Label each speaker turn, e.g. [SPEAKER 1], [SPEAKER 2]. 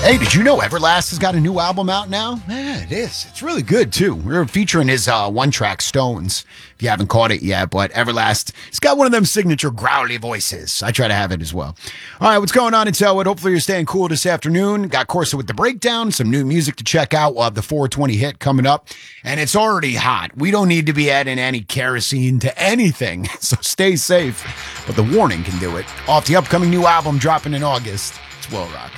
[SPEAKER 1] Hey, did you know Everlast has got a new album out now? Yeah, it is. It's really good, too. We're featuring his one-track Stones, if you haven't caught it yet. But Everlast, he's got one of them signature growly voices. I try to have it as well. All right, what's going on in Selwood? Hopefully you're staying cool this afternoon. Got Corsa with the Breakdown, some new music to check out. We'll have the 420 hit coming up. And it's already hot. We don't need to be adding any kerosene to anything, so stay safe. But the warning can do it. Off the upcoming new album dropping in August. It's Will Rock.